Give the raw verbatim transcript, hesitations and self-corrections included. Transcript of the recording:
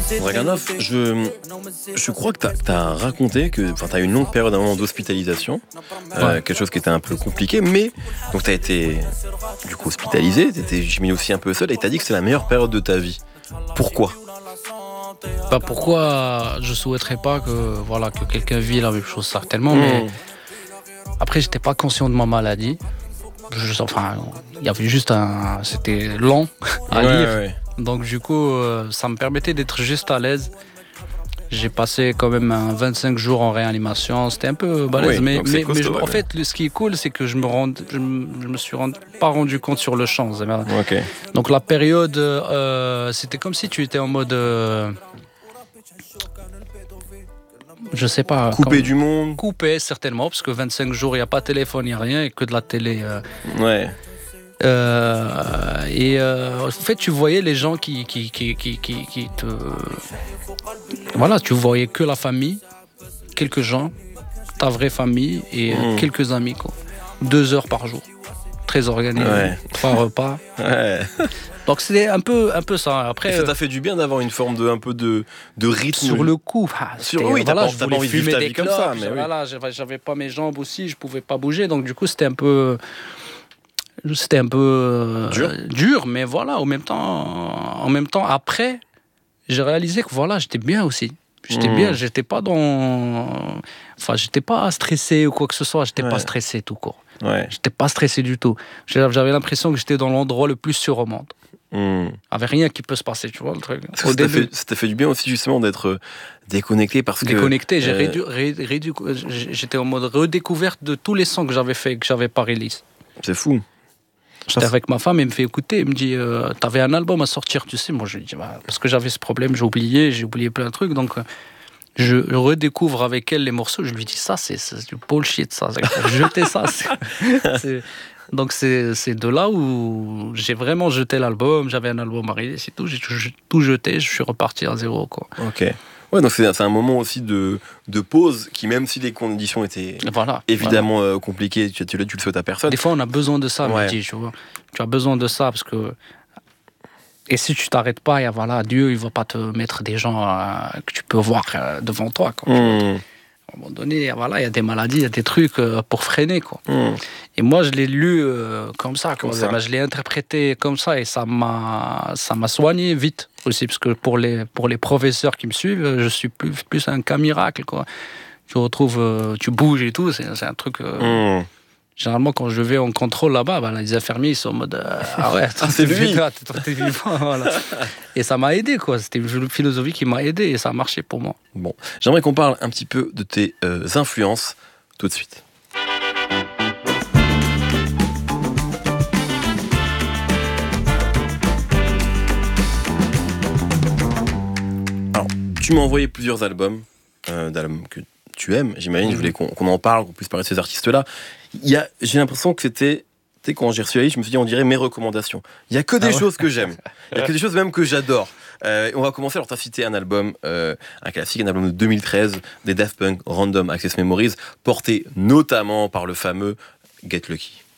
Draganov, je, je crois que tu as raconté que tu as eu une longue période un moment d'hospitalisation, euh, ouais. quelque chose qui était un peu compliqué, mais donc tu as été du coup hospitalisé, tu étais j'imagine aussi un peu seul, et tu as dit que c'est la meilleure période de ta vie. Pourquoi ? Bah pourquoi je souhaiterais pas que, voilà, que quelqu'un vit la même chose, certainement, mmh. mais après j'étais pas conscient de ma maladie. Je, enfin, il y avait juste un... C'était lent à ouais, lire. Ouais. Donc du coup, euh, ça me permettait d'être juste à l'aise. J'ai passé quand même un vingt-cinq jours en réanimation. C'était un peu balèze, oui, mais, mais, costaud, mais je, ouais. en fait, ce qui est cool, c'est que je me rend, je me, je me suis rend, pas rendu compte sur le champ. Okay. Donc la période, euh, c'était comme si tu étais en mode, euh, je sais pas. Coupé quand, du monde. Coupé certainement, parce que vingt-cinq jours, il y a pas de téléphone, il y a rien, et que de la télé. Euh, ouais. Euh, et euh, en fait, tu voyais les gens qui, qui, qui, qui, qui, qui te. Voilà, tu voyais que la famille, quelques gens, ta vraie famille et mmh. quelques amis, quoi. Deux heures par jour, très organisé, ouais. trois repas. Ouais. Donc c'était un peu, un peu ça. Après, et ça t'a fait du bien d'avoir une forme de, un peu de, de rythme. Sur le coup, ah, sur, oui, voilà, t'as je pas, voulais envie de fumer ta des vie comme ça, mais voilà, oui. j'avais, j'avais pas mes jambes aussi, je pouvais pas bouger, donc du coup c'était un peu. C'était un peu euh, dur. dur, mais voilà, en même temps, en même temps, après, j'ai réalisé que voilà, j'étais bien aussi. J'étais mmh. bien, j'étais pas dans... Enfin, j'étais pas stressé ou quoi que ce soit, j'étais ouais. pas stressé tout court. Ouais. J'étais pas stressé du tout. J'avais l'impression que j'étais dans l'endroit le plus sûr au monde. Mmh. Avec rien qui peut se passer, tu vois, le truc. Ça, t'a fait, ça t'a fait du bien aussi, justement, d'être déconnecté parce déconnecté, que... j'ai rédu, ré, rédu, j'étais en mode redécouverte de tous les sons que j'avais fait et que j'avais pas release. C'est fou. J'étais avec ma femme, elle me fait écouter, elle me dit euh, t'avais un album à sortir, tu sais. Moi je lui dis bah, parce que j'avais ce problème, j'ai oublié, j'ai oublié plein de trucs, donc euh, je redécouvre avec elle les morceaux. Je lui dis ça, c'est, c'est du bullshit, ça. Jeter ça. C'est, c'est... Donc c'est, c'est de là où j'ai vraiment jeté l'album. J'avais un album à réaliser, c'est tout. J'ai tout, tout jeté, je suis reparti à zéro, quoi. Ok. Ouais, donc c'est, c'est un moment aussi de, de pause qui, même si les conditions étaient voilà, évidemment voilà. Euh, compliquées, tu, tu, tu le souhaites à personne. Des fois, on a besoin de ça, ouais. me dis, tu vois. Tu as besoin de ça parce que. Et si tu t'arrêtes pas, et voilà, Dieu, il va pas te mettre des gens euh, que tu peux voir euh, devant toi, quoi. Mmh. À un moment donné, voilà, il y a des maladies, il y a des trucs euh, pour freiner, quoi. Mmh. Et moi, je l'ai lu euh, comme ça, comme quoi. ça. Ben, je l'ai interprété comme ça et ça m'a, ça m'a soigné vite aussi, parce que pour les, pour les professeurs qui me suivent, je suis plus, plus un cas miracle, quoi. Tu retrouves, euh, tu bouges et tout, c'est, c'est un truc... Euh, mmh. Généralement, quand je vais en contrôle là-bas, ben, les infirmiers ils sont en mode euh, ah ouais, ah, c'est lui. T'es vivant, voilà. Et ça m'a aidé, quoi. C'était une philosophie qui m'a aidé et ça a marché pour moi. Bon, j'aimerais qu'on parle un petit peu de tes euh, influences tout de suite. Alors, tu m'as envoyé plusieurs albums, euh, d'albums que tu aimes, j'imagine. Mmh. Je voulais qu'on, qu'on en parle, qu'on puisse parler de ces artistes-là. Il y a, j'ai l'impression que c'était, tu sais, quand j'ai reçu la liste, je me suis dit, on dirait mes recommandations. Il y a que des ah ouais. choses que j'aime. Il y a que des choses même que j'adore. Euh, on va commencer. Alors, tu as cité un album, euh, un classique, un album de deux mille treize, des Daft Punk, Random Access Memories, porté notamment par le fameux Get Lucky.